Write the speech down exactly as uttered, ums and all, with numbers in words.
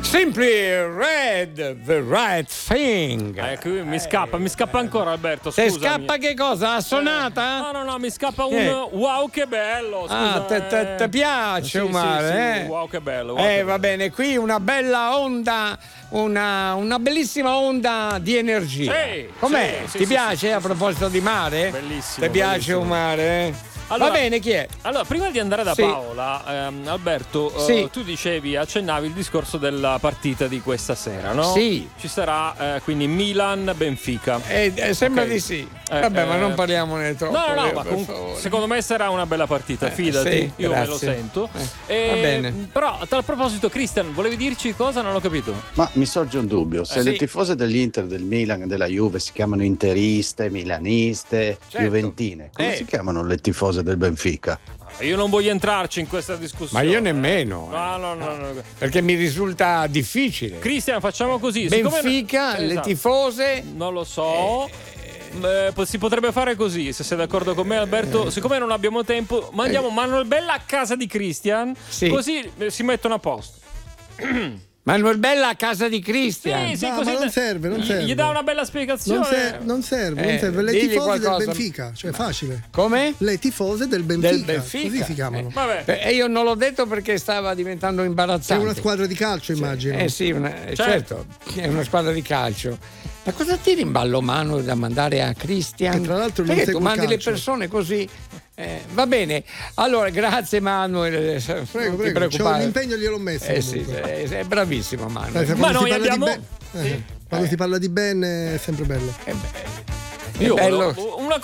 Simply Red, the right thing. Eh, qui mi scappa, mi scappa ancora Alberto, scusami. Se scappa che cosa? La sonata? Eh, no, no, no, mi scappa un Eh. wow che bello, scusa. Ah, te, te, te piace Sì, Umare, sì, sì, eh? wow che bello. Wow Eh, che va bello. bene, qui una bella onda, una, una bellissima onda di energia. Sì, Com'è? sì, sì, Ti sì, piace sì, a sì, proposito di mare? Bellissimo, Ti piace bellissimo. un mare? eh? Allora, va bene, chi è? Allora, prima di andare da Sì. Paola, ehm, Alberto, eh, Sì. tu dicevi, accennavi il discorso della partita di questa sera, no? Sì. Ci sarà eh, quindi Milan-Benfica. Eh, eh, sembra Ok. di sì. Eh, Vabbè, ma eh, non parliamone troppo. No, no, no, Leo, ma per comunque, favore. secondo me sarà una bella partita, Eh, fidati, sì, io me lo grazie. sento. Eh, E- va bene. Però, a tal proposito, Christian, volevi dirci cosa? Non ho capito. Ma mi sorge un dubbio, se Eh, le sì. tifose dell'Inter, del Milan e della Juve si chiamano interiste, milaniste, Certo. juventine, come Eh. si chiamano le tifose del Benfica? Io non voglio entrarci in questa Ma discussione. io nemmeno. eh. No, no, no, no. Perché mi risulta difficile. Cristian, facciamo così. siccome- Benfica, le Esatto. tifose. Non lo so. Eh, po- si potrebbe fare così, se sei d'accordo con me, Alberto. Siccome non abbiamo tempo, mandiamo Manuel Bella a casa di Christian. Sì. Così eh, si mettono a posto. Manuel Bella a casa di Cristian. Sì, sì, No, così ma non da- serve, non gli- serve. Gli dà una bella spiegazione. Non, ser- non serve, non Eh, serve. Le digli tifose del qualcosa. Benfica, cioè facile. Come? Le tifose del Benfica, Del Benfica. così si chiamano. Vabbè. E io non l'ho detto perché stava diventando È imbarazzante. una squadra di calcio, immagino. Eh sì, una- eh, certo, è una squadra di calcio. Ma cosa tiri in ballo mano da mandare a Christian? Che tra l'altro non Perché tu segue il mandi le calcio. persone così? Eh, va bene, allora grazie Manuel. eh, Prego, non ti prego, c'ho preoccupare. l'impegno gliel'ho messo. Eh sì, comunque. è, è bravissimo Sai, Manuel. quando Ma si noi parla di abbiamo- Ben- eh, Sì. quando si parla di Ben è sempre bello. È be- è Io bello. volevo- una